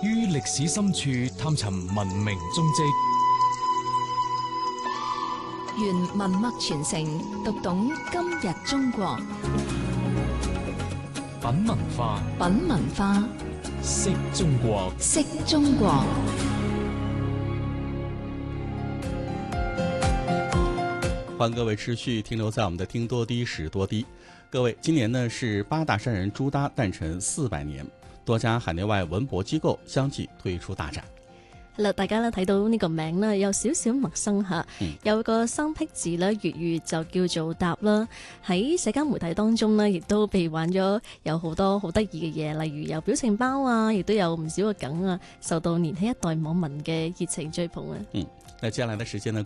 於歷史深處探尋文明蹤跡， 原文脈傳承，讀懂今日中國。 品文化， 品文化， 識中國， 識中國。 欢迎各位持续停留在我们的听多低识多低。各位，今年呢是八大山人朱耷诞辰400年，多家海內外文博機構相繼推出大展。 大家咧睇到呢個名咧有少少陌生嚇，有個生僻字咧，粵語就叫做答啦。喺社交媒體當中呢，亦都被玩咗有好多好得意嘅嘢，例如有表情包啊，亦都有唔少嘅梗啊，受到年輕一代網民嘅熱情追捧啊。 那接下來的時間呢，